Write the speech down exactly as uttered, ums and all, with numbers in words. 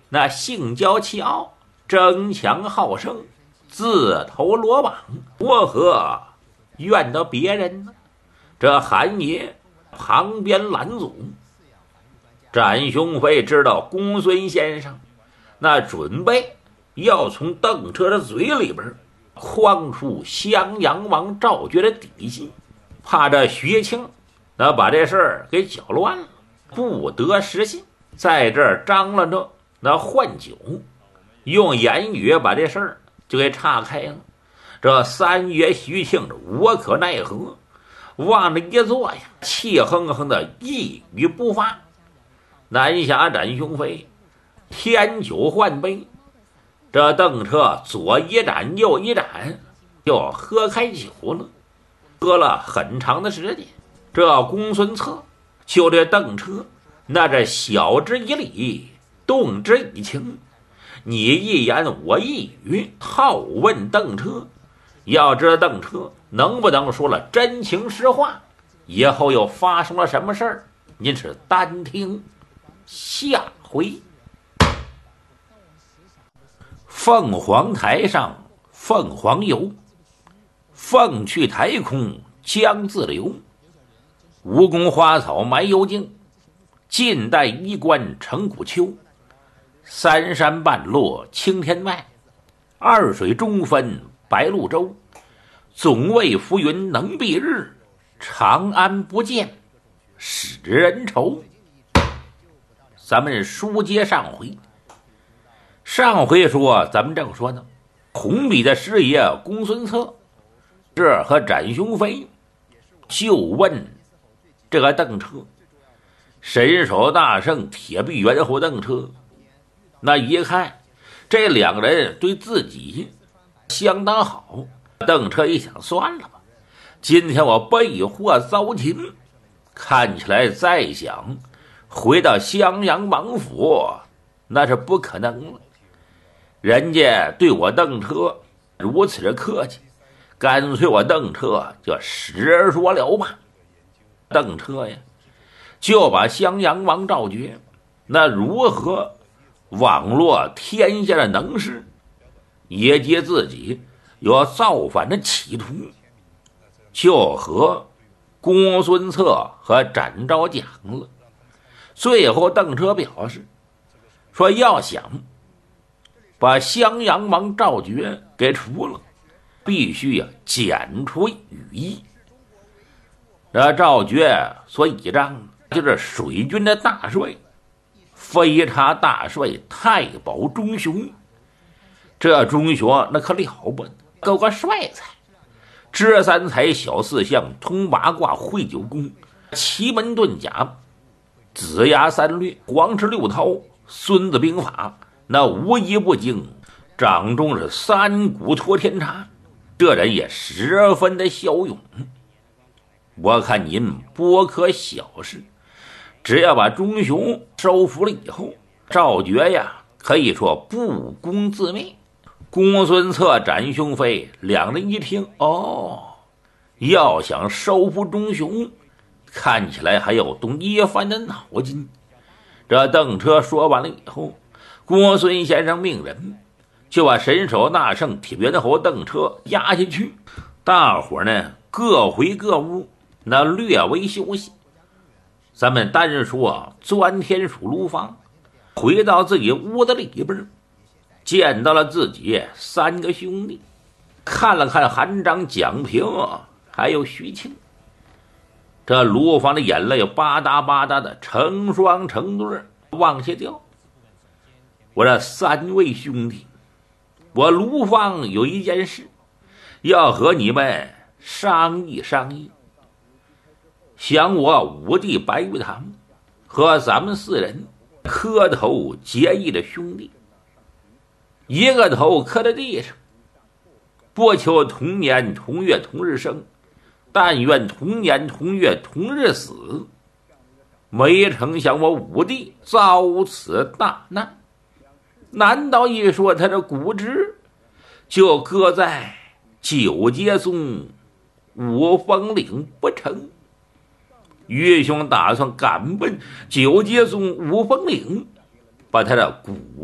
那性娇气傲，争强好胜，自投罗网，为何怨到别人呢？这韩爷旁边拦阻。展雄飞知道公孙先生那准备要从邓彻的嘴里边诓出襄阳王赵觉的底细，怕这徐庆那把这事儿给搅乱了，不得实信，在这儿张罗着那换酒，用言语把这事儿就给岔开了。这三爷徐庆无可奈何，往那一坐呀，气哼哼的一语不发。南下展雄飞添酒换杯，这邓彻左一盏右一盏就喝开酒了，喝了很长的时间。这公孙策就这邓彻那这晓之以理，动之以情，你一言我一语套问邓彻，要知道邓彻能不能说了真情实话，以后又发生了什么事儿，您是单听下回。凤凰台上凤凰游，凤去台空江自流。蜈蚣花草埋幽径，晋代衣冠成古丘。三山半落青天外，二水中分白鹭洲。总为浮云能蔽日，长安不见使人愁。咱们书接上回，上回说咱们正说呢，红笔的师爷公孙策这和展雄飞就问这个邓彻，神手大圣铁臂猿猴邓彻，那一看这两个人对自己相当好，邓彻一想，算了吧，今天我被祸遭擒，看起来再想回到襄阳王府那是不可能了。人家对我邓彻如此的客气，干脆我邓彻就实说了吧。邓彻呀，就把襄阳王赵觉那如何网络天下的能事，以及自己有造反的企图，就和公孙策和展昭讲了。最后邓彻表示说，要想把襄阳王赵觉给除了，必须呀剪除羽翼。这赵觉所倚仗就是水军的大帅飞叉大帅太保钟雄。这钟雄那可了不得，够个帅才，知三才晓四象，通八卦会九宫，奇门遁甲，子牙三略，黄池六韬，孙子兵法，那无一不精，掌中是三股托天叉，这人也十分的骁勇。我看您不可小视，只要把钟雄收服了以后，赵觉呀可以说不攻自灭。公孙策、展雄飞两人一听，哦，要想收服钟雄，看起来还要动一番的脑筋。这邓彻说完了以后，公孙先生命人就把神手大圣铁鞭猴邓彻压下去，大伙呢各回各屋，那略微休息。咱们单说钻天鼠卢芳回到自己屋子里边，见到了自己三个兄弟，看了看韩章、蒋平还有徐庆，这卢芳的眼泪吧嗒吧嗒的成双成对往下掉。我这三位兄弟，我卢芳有一件事要和你们商议商议，想我五弟白玉堂和咱们四人磕头结义的兄弟，一个头磕在地上，不求同年同月同日生，但愿同年同月同日死。没成想我五弟遭此大难，难道一说他的骨殖就搁在九阶宗五峰岭不成？愚兄打算赶奔九阶宗五峰岭，把他的骨